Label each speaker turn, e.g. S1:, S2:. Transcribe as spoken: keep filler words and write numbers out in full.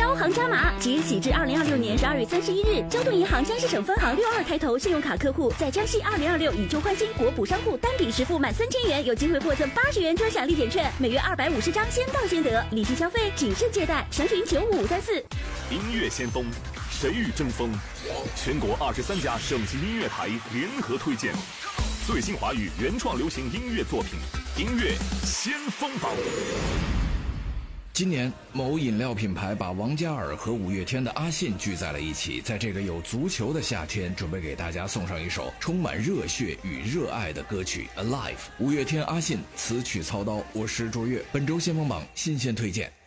S1: 招行加码，即日起至二零二六年十二月三十一日，交通银行江西省分行六二开头信用卡客户在江西二零二六以旧换新国补商户单笔实付满三千元，有机会获赠八十元专享立减券，每月二百五十张，先到先得。理性消费，谨慎借贷。详询九五五三四。
S2: 音乐先锋，谁与争锋？全国二十三家省级音乐台联合推荐最新华语原创流行音乐作品，音乐先锋榜。
S3: 今年，某饮料品牌把王嘉尔和五月天的阿信聚在了一起，在这个有足球的夏天，准备给大家送上一首充满热血与热爱的歌曲《Alive》。五月天阿信词曲操刀，我是卓越。本周先锋榜新鲜推荐。